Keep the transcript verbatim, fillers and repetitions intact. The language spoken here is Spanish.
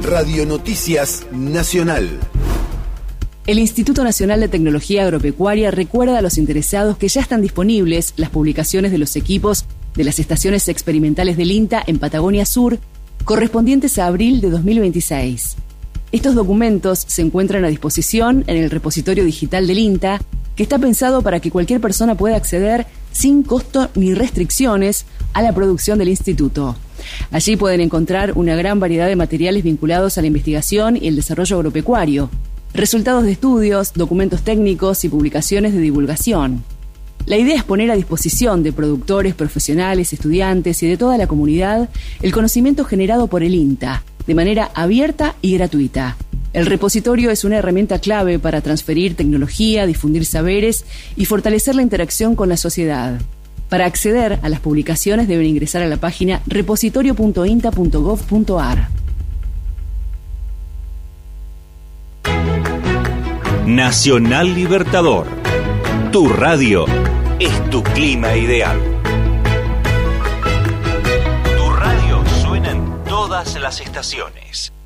Radio Noticias Nacional. El Instituto Nacional de Tecnología Agropecuaria recuerda a los interesados que ya están disponibles las publicaciones de los equipos de las estaciones experimentales del INTA en Patagonia Sur, correspondientes a abril de dos mil veintiséis. Estos documentos se encuentran a disposición en el repositorio digital del INTA, que está pensado para que cualquier persona pueda acceder sin costo ni restricciones a la producción del instituto. Allí pueden encontrar una gran variedad de materiales vinculados a la investigación y el desarrollo agropecuario, resultados de estudios, documentos técnicos y publicaciones de divulgación. La idea es poner a disposición de productores, profesionales, estudiantes y de toda la comunidad el conocimiento generado por el INTA, de manera abierta y gratuita. El repositorio es una herramienta clave para transferir tecnología, difundir saberes y fortalecer la interacción con la sociedad. Para acceder a las publicaciones deben ingresar a la página repositorio punto inta punto gov punto ar. Nacional Libertador. Tu radio es tu clima ideal. Tu radio suena en todas las estaciones.